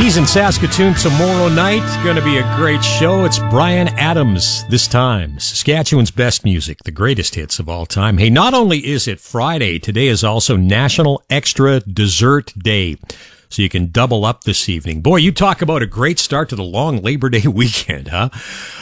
He's in Saskatoon tomorrow night. Going to be a great show. It's Bryan Adams this time. Saskatchewan's best music, the greatest hits of all time. Hey, not only is it Friday, today is also National Extra Dessert Day. So you can double up this evening. Boy, you talk about a great start to the long Labor Day weekend, huh?